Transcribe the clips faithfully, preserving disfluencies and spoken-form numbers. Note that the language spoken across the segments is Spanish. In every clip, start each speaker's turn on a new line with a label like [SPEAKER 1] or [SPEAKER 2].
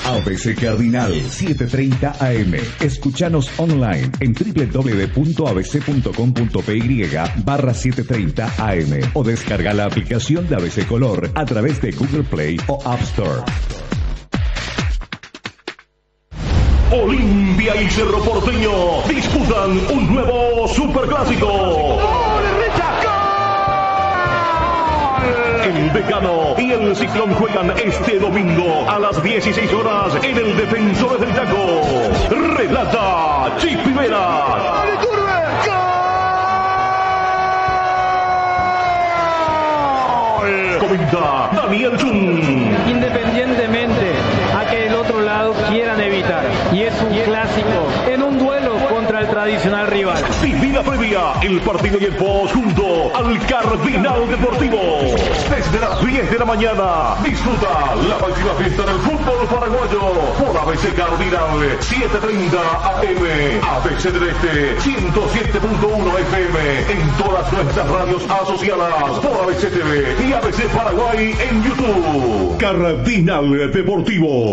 [SPEAKER 1] A B C Cardinal setecientos treinta A M. Escuchanos online en doble u doble u doble u punto a b c punto com punto p y barra setecientos treinta A M o descarga la aplicación de A B C Color a través de Google Play o App Store.
[SPEAKER 2] Olimpia y Cerro Porteño disputan un nuevo superclásico. El Decano y el Ciclón juegan este domingo a las dieciséis horas en el Defensores del Chaco. Relata Chipi Vera. Comenta Daniel Chun.
[SPEAKER 3] Independientemente a que el otro lado quieran evitar, y es un clásico en un duelo contra el tradicional rival.
[SPEAKER 2] Viví la previa, el partido y el post junto al Cardinal Deportivo. Desde las diez de la mañana, disfruta la máxima fiesta del fútbol paraguayo por A B C Cardinal setecientos treinta A M, A B C del Este ciento siete punto uno F M, en todas nuestras radios asociadas por A B C T V y A B C Paraguay en YouTube. Cardinal Deportivo.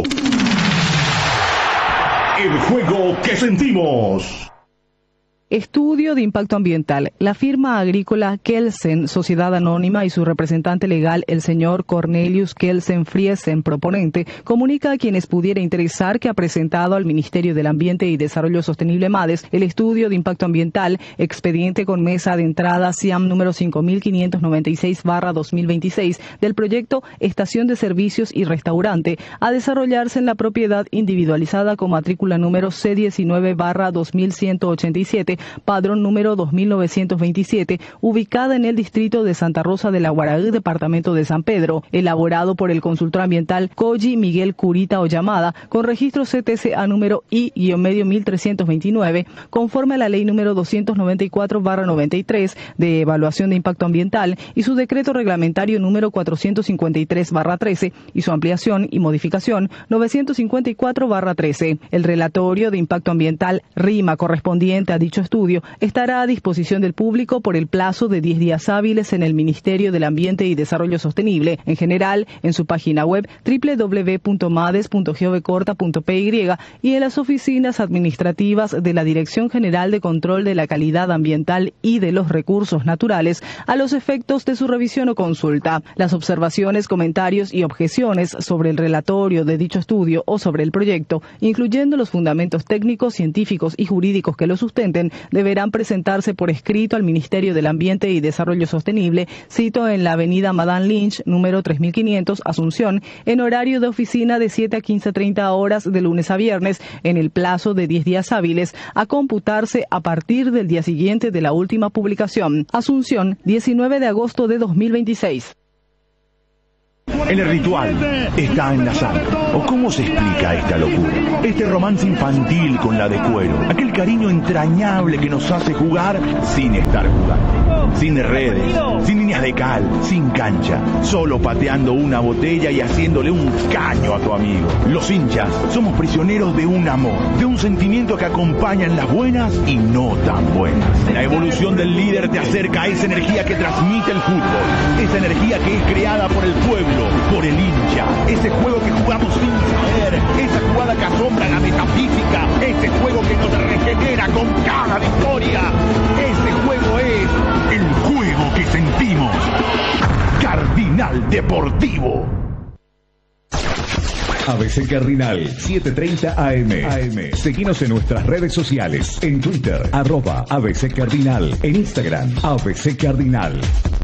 [SPEAKER 2] El juego que sentimos.
[SPEAKER 4] Estudio de impacto ambiental. La firma agrícola Kelsen, Sociedad Anónima, y su representante legal, el señor Cornelius Kelsen Friesen, proponente, comunica a quienes pudiera interesar que ha presentado al Ministerio del Ambiente y Desarrollo Sostenible MADES el estudio de impacto ambiental, expediente con mesa de entrada SIAM número cinco mil quinientos noventa y seis barra dos mil veintiséis del proyecto Estación de Servicios y Restaurante, a desarrollarse en la propiedad individualizada con matrícula número C diecinueve barra dos mil ciento ochenta y siete, padrón número dos mil novecientos veintisiete, ubicada en el distrito de Santa Rosa de la Guaraí, departamento de San Pedro, elaborado por el consultor ambiental Koji Miguel Curita Ollamada, con registro C T C A número I-medio mil trescientos veintinueve, conforme a la ley número doscientos noventa y cuatro barra noventa y tres de evaluación de impacto ambiental y su decreto reglamentario número cuatrocientos cincuenta y tres barra trece y su ampliación y modificación novecientos cincuenta y cuatro barra trece. El relatorio de impacto ambiental RIMA correspondiente a dicho estudio estará a disposición del público por el plazo de diez días hábiles en el Ministerio del Ambiente y Desarrollo Sostenible, en general en su página web doble u doble u doble u punto mades punto gov corta punto p y y en las oficinas administrativas de la Dirección General de Control de la Calidad Ambiental y de los Recursos Naturales a los efectos de su revisión o consulta. Las observaciones, comentarios y objeciones sobre el relatorio de dicho estudio o sobre el proyecto, incluyendo los fundamentos técnicos, científicos y jurídicos que lo sustenten, deberán presentarse por escrito al Ministerio del Ambiente y Desarrollo Sostenible, cito en la avenida Madame Lynch, número tres mil quinientos, Asunción, en horario de oficina de siete a quince treinta horas de lunes a viernes, en el plazo de diez días hábiles, a computarse a partir del día siguiente de la última publicación. Asunción, diecinueve de agosto de dos mil veintiséis.
[SPEAKER 5] El ritual está en la sangre. ¿O cómo se explica esta locura? Este romance infantil con la de cuero. Aquel cariño entrañable que nos hace jugar sin estar jugando. Sin redes, sin líneas de cal, sin cancha. Solo pateando una botella y haciéndole un caño a tu amigo. Los hinchas somos prisioneros de un amor, de un sentimiento que acompaña en las buenas y no tan buenas. La evolución del líder te acerca a esa energía que transmite el fútbol. Esa energía que es creada por el pueblo, por el hincha, ese juego que jugamos sin saber, esa jugada que asombra la metafísica, ese juego que nos regenera con cada victoria, ese juego es el juego que sentimos. Cardinal Deportivo.
[SPEAKER 1] A B C Cardinal setecientos treinta A M. Seguinos en nuestras redes sociales, en Twitter, arroba A B C Cardinal, en Instagram, A B C Cardinal.